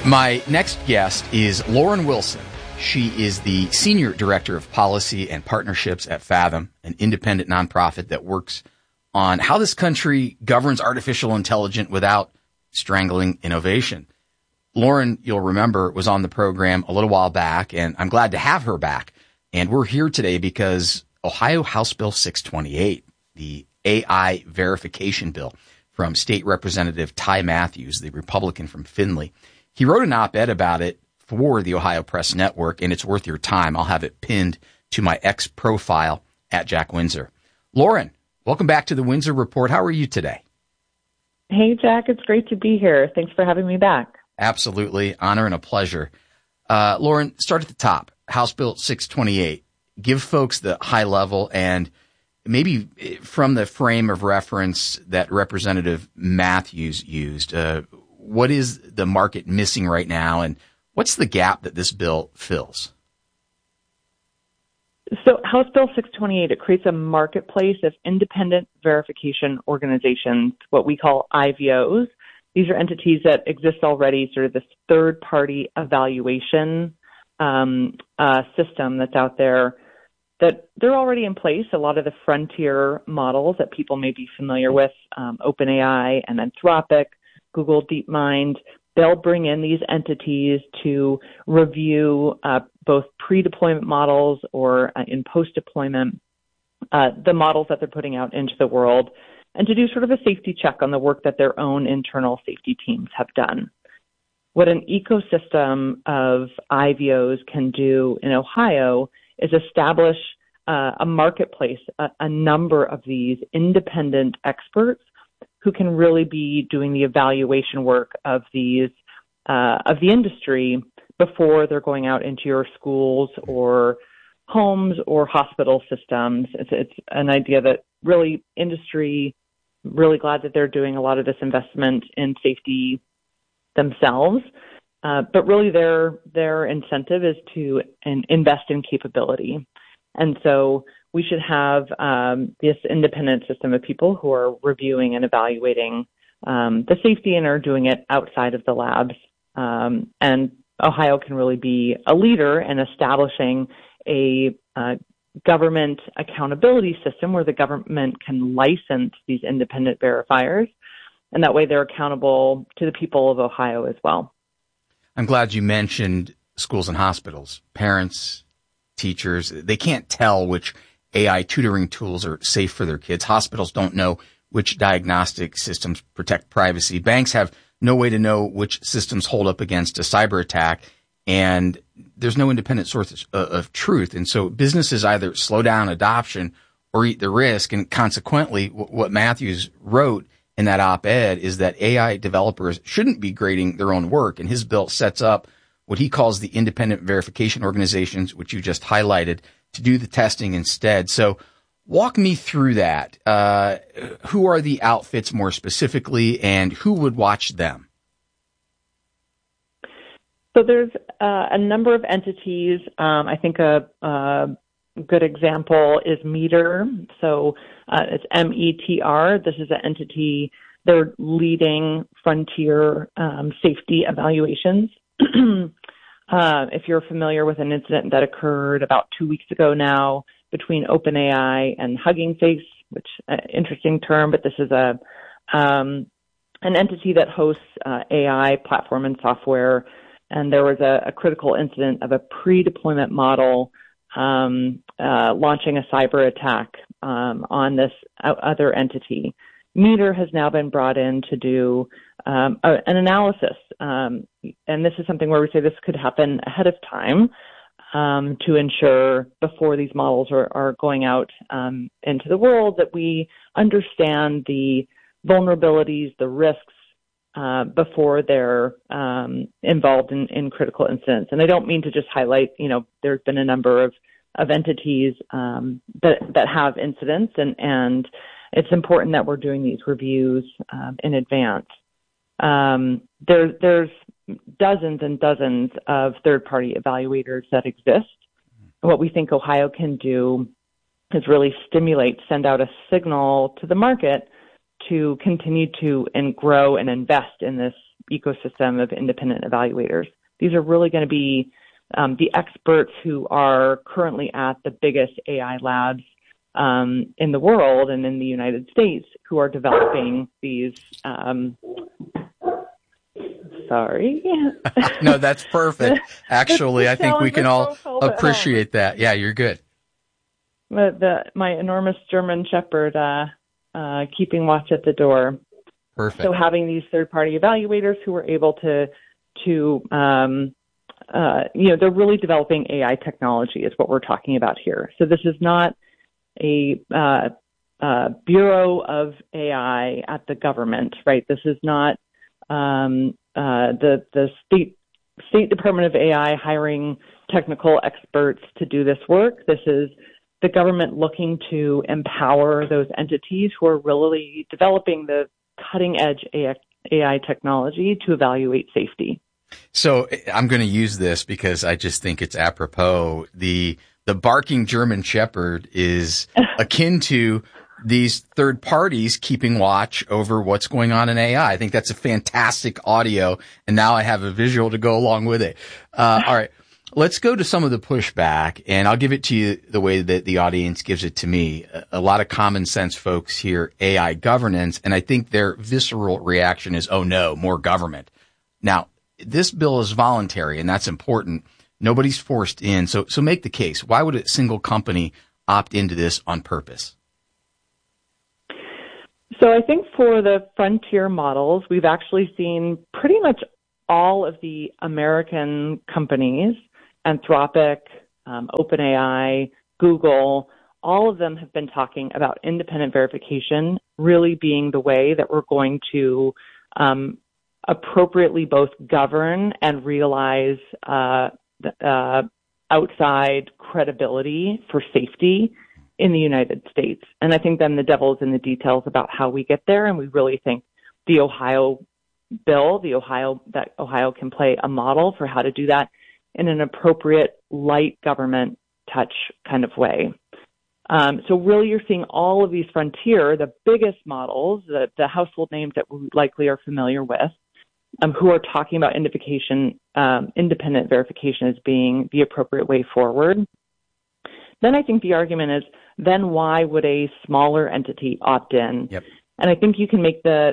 My next guest is Lauren Wilson. She is the Senior Director of Policy and Partnerships at Fathom, an independent nonprofit that works on how this country governs artificial intelligence without strangling innovation. Lauren, you'll remember, was on the program a little while back, and I'm glad to have her back. And we're here today because Ohio House Bill 628, the AI verification bill from State Representative Ty Matthews, the Republican from Findlay, he wrote an op-ed about it for the Ohio Press Network, and it's worth your time. I'll have it pinned to my X profile at Jack Windsor. Lauren, welcome back to the Windsor Report. How are you today? Hey, Jack. It's great to be here. Thanks for having me back. Absolutely. Honor and a pleasure. Lauren, start at the top. House Bill 628. Give folks the high level and maybe from the frame of reference that Representative Matthews used. What is the market missing right now, and what's the gap that this bill fills? So House Bill 628, it creates a marketplace of independent verification organizations, what we call IVOs. These are entities that exist already, sort of this third-party evaluation system that's out there, that they're already in place. A lot of the frontier models that people may be familiar with, OpenAI and Anthropic, Google DeepMind, they'll bring in these entities to review both pre-deployment models or in post-deployment, the models that they're putting out into the world, and to do sort of a safety check on the work that their own internal safety teams have done. What an ecosystem of IVOs can do in Ohio is establish a marketplace, a number of these independent experts who can really be doing the evaluation work of these of the industry before they're going out into your schools or homes or hospital systems. It's an idea that really industry, really glad that they're doing a lot of this investment in safety themselves. But really their incentive is to invest in capability. And so we should have this independent system of people who are reviewing and evaluating the safety and are doing it outside of the labs. And Ohio can really be a leader in establishing a government accountability system where the government can license these independent verifiers. And that way they're accountable to the people of Ohio as well. I'm glad you mentioned schools and hospitals. Parents, teachers, they can't tell which AI tutoring tools are safe for their kids. Hospitals don't know which diagnostic systems protect privacy. Banks have no way to know which systems hold up against a cyber attack. And there's no independent source of truth. And so businesses either slow down adoption or eat the risk. And consequently, what Matthews wrote in that op-ed is that AI developers shouldn't be grading their own work. And his bill sets up what he calls the independent verification organizations, which you just highlighted, to do the testing instead. So walk me through that. Who are the outfits more specifically, and who would watch them? So there's a number of entities. I think a good example is Meter. So it's METR. This is an entity. They're leading frontier safety evaluations. If you're familiar with an incident that occurred about 2 weeks ago now between OpenAI and Hugging Face, which interesting term, but this is an entity that hosts AI platform and software. And there was a critical incident of a pre-deployment model launching a cyber attack on this other entity. Meter has now been brought in to do an analysis. And this is something where we say this could happen ahead of time to ensure before these models are going out into the world that we understand the vulnerabilities, the risks, before they're involved in critical incidents. And I don't mean to just highlight, there's been a number of entities that have incidents, and it's important that we're doing these reviews in advance. There's dozens and dozens of third-party evaluators that exist. What we think Ohio can do is really send out a signal to the market to continue to and grow and invest in this ecosystem of independent evaluators. These are really going to be the experts who are currently at the biggest AI labs in the world and in the United States who are developing these. Sorry. No, that's perfect. Actually, I think we can all appreciate that. Yeah, you're good. My enormous German Shepherd keeping watch at the door. Perfect. So having these third-party evaluators who are able to they're really developing AI technology is what we're talking about here. So this is not a bureau of AI at the government, right? This is not the State Department of AI hiring technical experts to do this work. This is the government looking to empower those entities who are really developing the cutting-edge AI technology to evaluate safety. So I'm going to use this because I just think it's apropos. The barking German Shepherd is akin to these third parties keeping watch over what's going on in AI. I think that's a fantastic audio, and now I have a visual to go along with it. All right, let's go to some of the pushback, and I'll give it to you the way that the audience gives it to me. A lot of common sense folks hear AI governance, and I think their visceral reaction is, oh no, more government. Now, this bill is voluntary, and that's important. Nobody's forced in. So make the case. Why would a single company opt into this on purpose? So I think for the frontier models, we've actually seen pretty much all of the American companies, Anthropic, OpenAI, Google, all of them have been talking about independent verification really being the way that we're going to appropriately both govern and realize outside credibility for safety in the United States. And I think then the devil is in the details about how we get there. And we really think the Ohio bill, that Ohio can play a model for how to do that in an appropriate light government touch kind of way. So really you're seeing all of these frontier, the biggest models, the household names that we likely are familiar with, who are talking about independent verification as being the appropriate way forward. Then I think the argument is, then why would a smaller entity opt in? Yep. And I think you can make the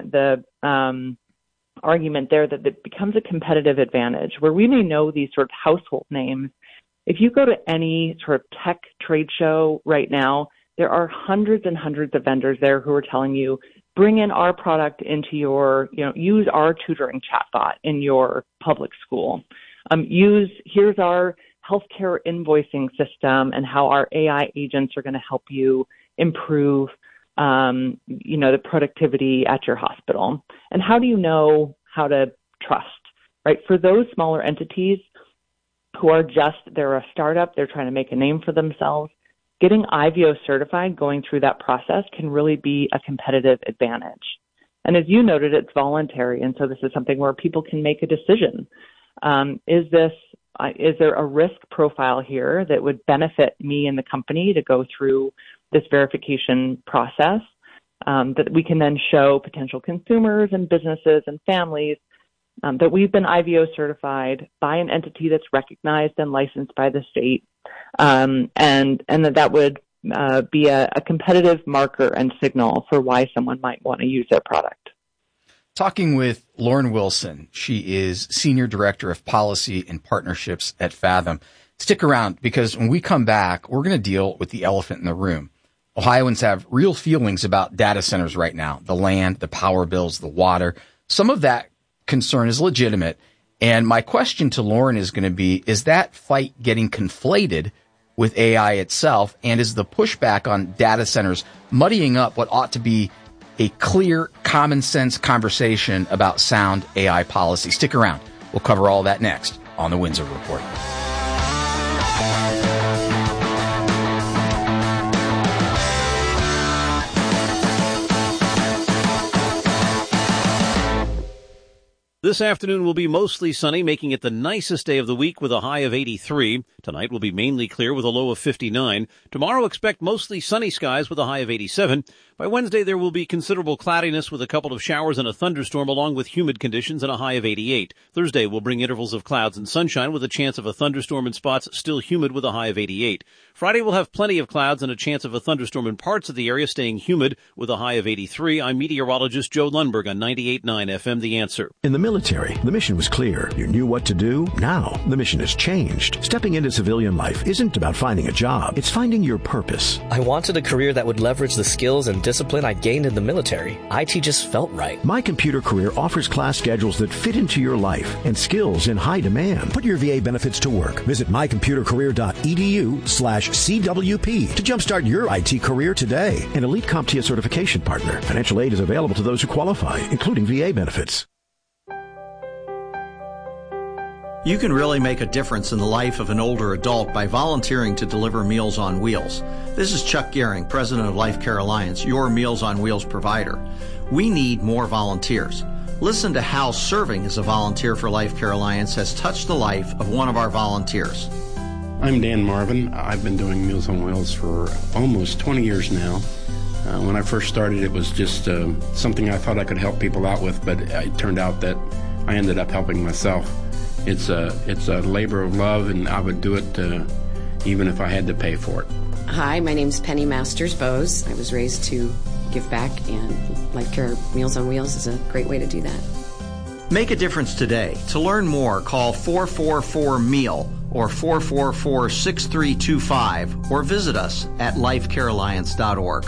argument there that it becomes a competitive advantage where we may know these sort of household names. If you go to any sort of tech trade show right now, there are hundreds and hundreds of vendors there who are telling you, bring in our product into your, use our tutoring chatbot in your public school. Here's our healthcare invoicing system and how our AI agents are going to help you improve, the productivity at your hospital. And how do you know how to trust, right? For those smaller entities who are they're a startup, they're trying to make a name for themselves, getting IVO certified, going through that process can really be a competitive advantage. And as you noted, it's voluntary. And so this is something where people can make a decision. Is there a risk profile here that would benefit me and the company to go through this verification process that we can then show potential consumers and businesses and families that we've been IVO certified by an entity that's recognized and licensed by the state, and that would be a competitive marker and signal for why someone might want to use their product. Talking with Lauren Wilson. She is Senior Director of Policy and Partnerships at Fathom. Stick around because when we come back, we're going to deal with the elephant in the room. Ohioans have real feelings about data centers right now, the land, the power bills, the water. Some of that concern is legitimate. And my question to Lauren is going to be, is that fight getting conflated with AI itself? And is the pushback on data centers muddying up what ought to be a clear, common sense conversation about sound AI policy? Stick around. We'll cover all that next on the Windsor Report. This afternoon will be mostly sunny, making it the nicest day of the week with a high of 83. Tonight will be mainly clear with a low of 59. Tomorrow expect mostly sunny skies with a high of 87. By Wednesday there will be considerable cloudiness with a couple of showers and a thunderstorm along with humid conditions and a high of 88. Thursday will bring intervals of clouds and sunshine with a chance of a thunderstorm in spots, still humid with a high of 88. Friday will have plenty of clouds and a chance of a thunderstorm in parts of the area, staying humid with a high of 83. I'm meteorologist Joe Lundberg on 98.9 FM The Answer. In the military, the mission was clear. You knew what to do. Now, the mission has changed. Stepping into civilian life isn't about finding a job. It's finding your purpose. I wanted a career that would leverage the skills and discipline I gained in the military. IT just felt right. My Computer Career offers class schedules that fit into your life and skills in high demand. Put your VA benefits to work. Visit mycomputercareer.edu/CWP to jumpstart your IT career today. An elite CompTIA certification partner. Financial aid is available to those who qualify, including VA benefits. You can really make a difference in the life of an older adult by volunteering to deliver Meals on Wheels. This is Chuck Gehring, president of Life Care Alliance, your Meals on Wheels provider. We need more volunteers. Listen to how serving as a volunteer for Life Care Alliance has touched the life of one of our volunteers. I'm Dan Marvin. I've been doing Meals on Wheels for almost 20 years now. When I first started, it was just something I thought I could help people out with, but it turned out that I ended up helping myself. It's a labor of love, and I would do it even if I had to pay for it. Hi, my name's Penny Masters Bose. I was raised to give back, and Life Care Meals on Wheels is a great way to do that. Make a difference today. To learn more, call 444-MEAL or 444-6325 or visit us at lifecarealliance.org.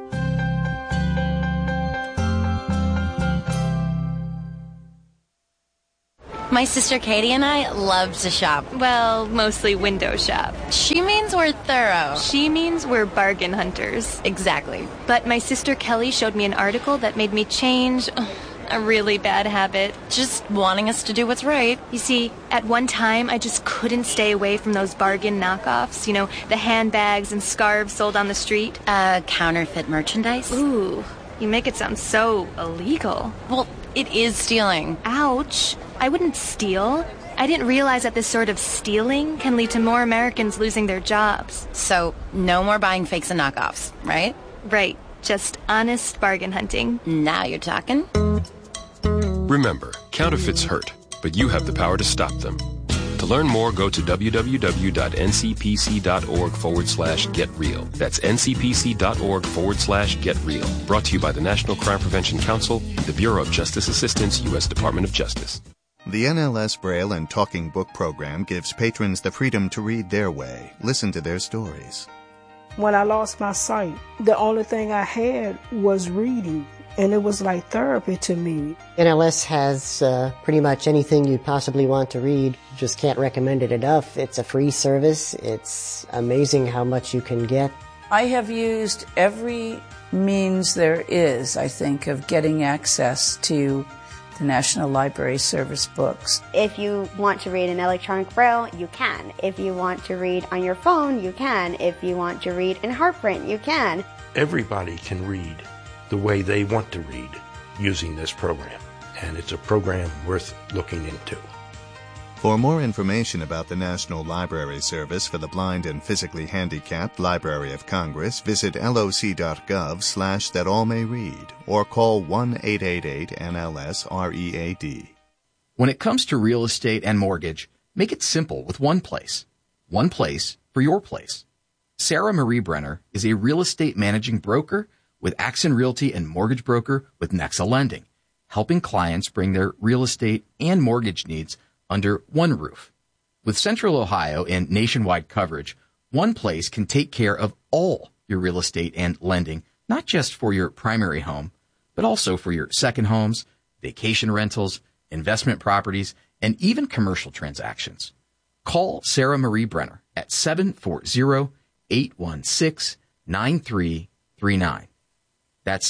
My sister Katie and I love to shop. Well, mostly window shop. She means we're thorough. She means we're bargain hunters. Exactly. But my sister Kelly showed me an article that made me change a really bad habit. Just wanting us to do what's right. You see, at one time, I just couldn't stay away from those bargain knockoffs. You know, the handbags and scarves sold on the street. Counterfeit merchandise? Ooh, you make it sound so illegal. Well, it is stealing. Ouch. I wouldn't steal. I didn't realize that this sort of stealing can lead to more Americans losing their jobs. So, no more buying fakes and knockoffs, right? Right. Just honest bargain hunting. Now you're talking. Remember, counterfeits hurt, but you have the power to stop them. To learn more, go to www.ncpc.org/getreal. That's ncpc.org/getreal. Brought to you by the National Crime Prevention Council, the Bureau of Justice Assistance, U.S. Department of Justice. The NLS Braille and Talking Book program gives patrons the freedom to read their way, listen to their stories. When I lost my sight, the only thing I had was reading, and it was like therapy to me. NLS has pretty much anything you'd possibly want to read. Just can't recommend it enough. It's a free service. It's amazing how much you can get. I have used every means there is, I think, of getting access to the National Library Service books. If you want to read in electronic Braille, you can. If you want to read on your phone, you can. If you want to read in HeartPrint, you can. Everybody can read the way they want to read using this program, and it's a program worth looking into. For more information about the National Library Service for the Blind and Physically Handicapped Library of Congress, visit loc.gov/thatallmayread or call 1-888-NLS-READ. When it comes to real estate and mortgage, make it simple with one place. One place for your place. Sarah Marie Brenner is a real estate managing broker with Axon Realty and mortgage broker with Nexa Lending, helping clients bring their real estate and mortgage needs under one roof. With Central Ohio and nationwide coverage, one place can take care of all your real estate and lending, not just for your primary home, but also for your second homes, vacation rentals, investment properties, and even commercial transactions. Call Sarah Marie Brenner at 740-816-9339. That's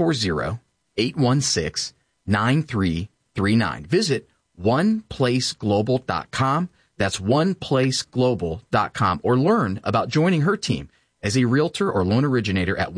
740-816-9339. Visit oneplaceglobal.com. That's oneplaceglobal.com, or learn about joining her team as a realtor or loan originator at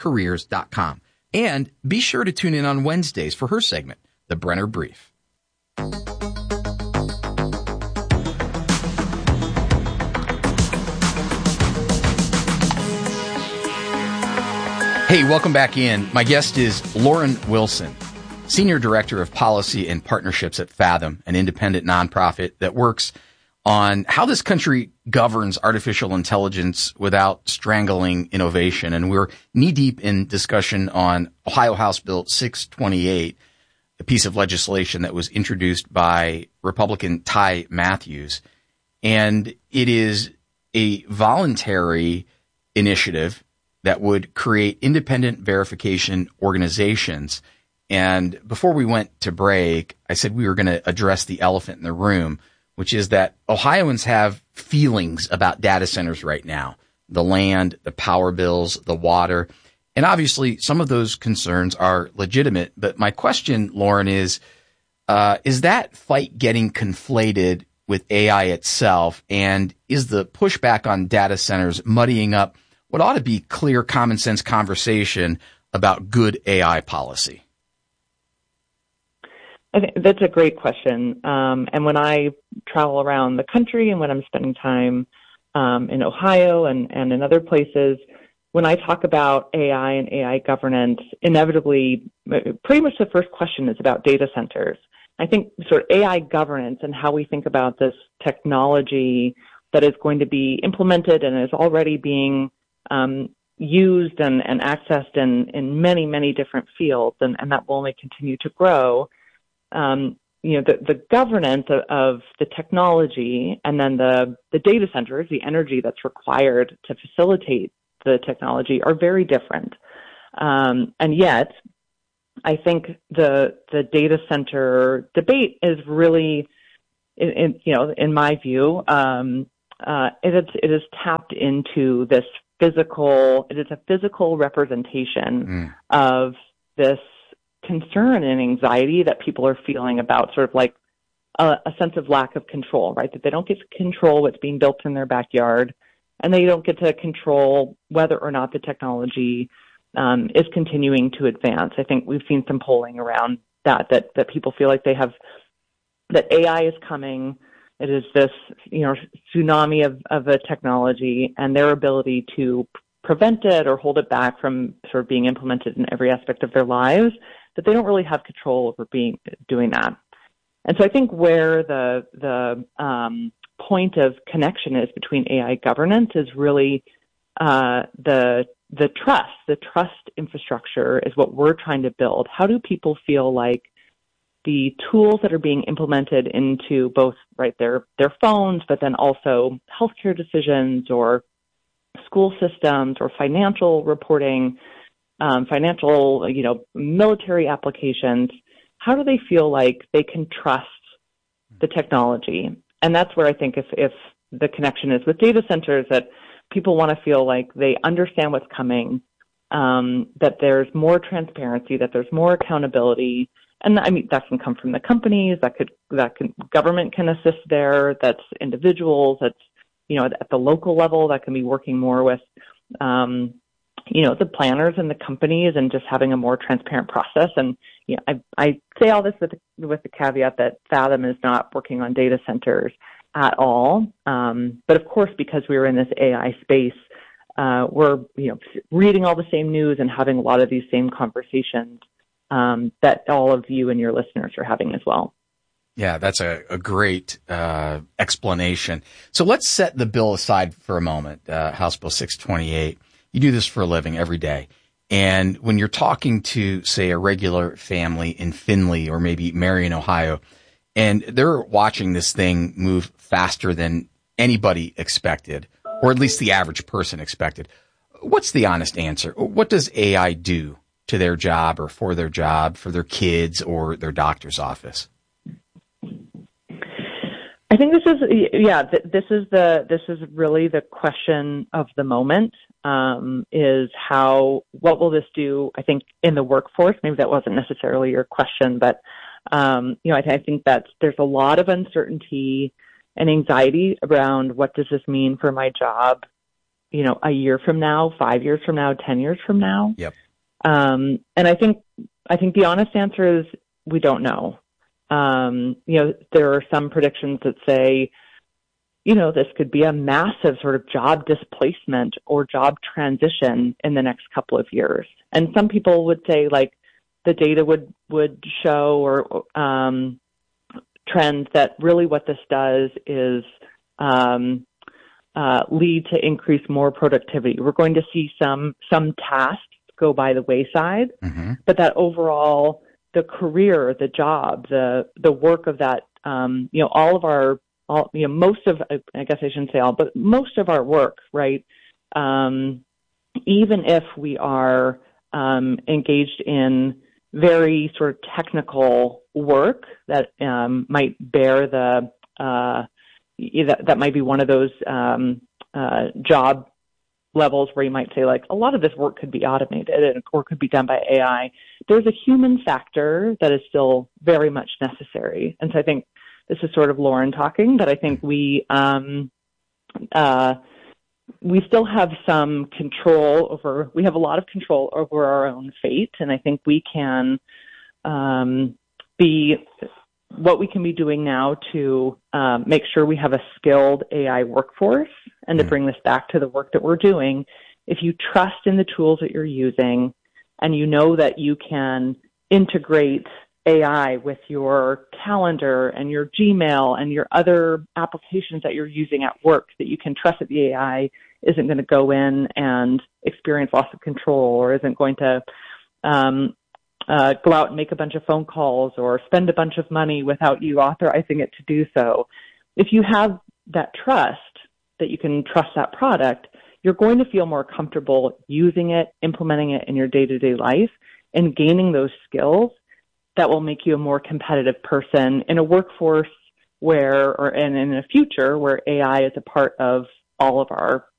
oneplacecareers.com. And be sure to tune in on Wednesdays for her segment, The Brenner Brief. Hey, welcome back in. My guest is Lauren Wilson, Senior Director of Policy and Partnerships at Fathom, an independent nonprofit that works on how this country governs artificial intelligence without strangling innovation. And we're knee-deep in discussion on Ohio House Bill 628, a piece of legislation that was introduced by Republican Ty Matthews. And it is a voluntary initiative that would create independent verification organizations. And before we went to break, I said we were going to address the elephant in the room, which is that Ohioans have feelings about data centers right now, the land, the power bills, the water. And obviously some of those concerns are legitimate. But my question, Lauren, is that fight getting conflated with AI itself? And is the pushback on data centers muddying up what ought to be clear, common sense conversation about good AI policy? I think that's a great question. And when I travel around the country and when I'm spending time in Ohio and in other places, when I talk about AI and AI governance, inevitably, pretty much the first question is about data centers. I think sort of AI governance and how we think about this technology that is going to be implemented and is already being used and accessed in many, many different fields, and that will only continue to grow. The governance of the technology and then the data centers, the energy that's required to facilitate the technology are very different. And yet, I think the data center debate is really, in my view, it is tapped into this it is a physical representation of this concern and anxiety that people are feeling about sort of like a sense of lack of control, right? That they don't get to control what's being built in their backyard, and they don't get to control whether or not the technology is continuing to advance. I think we've seen some polling around that people feel like that AI is coming. It is this, tsunami of a technology, and their ability to prevent it or hold it back from sort of being implemented in every aspect of their lives, that they don't really have control over doing that. And so I think where the point of connection is between AI governance is really the trust infrastructure is what we're trying to build. How do people feel like the tools that are being implemented into both their phones, but then also healthcare decisions or school systems or financial reporting, military applications, how do they feel like they can trust the technology? And that's where I think if the connection is with data centers, that people want to feel like they understand what's coming, that there's more transparency, that there's more accountability. And I mean, that can come from the companies, government can assist there, that's individuals, that's, at the local level, that can be working more with, the planners and the companies and just having a more transparent process. And, I say all this with the caveat that Fathom is not working on data centers at all. But of course, because we were in this AI space, we're, reading all the same news and having a lot of these same conversations that all of you and your listeners are having as well. Yeah, that's a great explanation. So let's set the bill aside for a moment, House Bill 628. You do this for a living every day. And when you're talking to, say, a regular family in Findlay or maybe Marion, Ohio, and they're watching this thing move faster than anybody expected, or at least the average person expected, what's the honest answer? What does AI do to their job or for their job, for their kids or their doctor's office? I think this is really the question of the moment, is what will this do, I think, in the workforce? Maybe that wasn't necessarily your question, but, I think that there's a lot of uncertainty and anxiety around what does this mean for my job, a year from now, 5 years from now, 10 years from now. Yep. And I think the honest answer is we don't know. there are some predictions that say, this could be a massive sort of job displacement or job transition in the next couple of years. And some people would say, like, the data would show or trends that really what this does is lead to increase more productivity. We're going to see some tasks go by the wayside, but that overall, the career, the job, the work of that, most of, I guess I shouldn't say all, but most of our work, right? Even if we are engaged in very sort of technical work that might bear that might be one of those job levels where you might say, like, a lot of this work could be automated or could be done by AI. There's a human factor that is still very much necessary. And so I think this is sort of Lauren talking, but I think we still have some control we have a lot of control over our own fate. And I think we can what we can be doing now to make sure we have a skilled AI workforce. And to bring this back to the work that we're doing, if you trust in the tools that you're using and you know that you can integrate AI with your calendar and your Gmail and your other applications that you're using at work, that you can trust that the AI isn't going to go in and experience loss of control or isn't going to go out and make a bunch of phone calls or spend a bunch of money without you authorizing it to do so. If you have that trust, that you can trust that product, you're going to feel more comfortable using it, implementing it in your day-to-day life, and gaining those skills that will make you a more competitive person in a workforce and in a future where AI is a part of all of our